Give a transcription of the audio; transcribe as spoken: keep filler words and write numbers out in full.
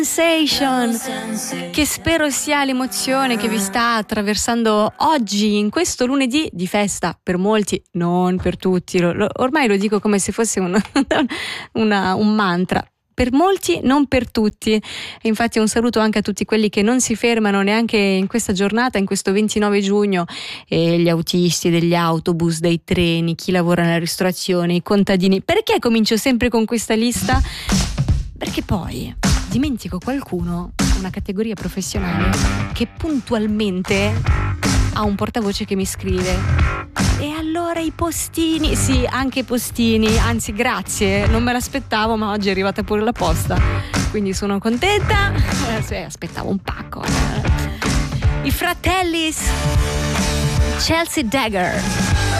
Sensation, che spero sia l'emozione che vi sta attraversando oggi, in questo lunedì di festa, per molti, non per tutti. Lo, lo, ormai lo dico come se fosse un, una, un mantra. Per molti, non per tutti. E infatti un saluto anche a tutti quelli che non si fermano neanche in questa giornata, in questo ventinove giugno, e gli autisti degli autobus, dei treni, chi lavora nella ristorazione, i contadini. Perché comincio sempre con questa lista? Perché poi dimentico qualcuno, una categoria professionale che puntualmente ha un portavoce che mi scrive: e allora i postini, sì, anche i postini, anzi grazie, non me l'aspettavo, ma oggi è arrivata pure la posta, quindi sono contenta. Eh, aspettavo un pacco. I fratelli Chelsea Dagger.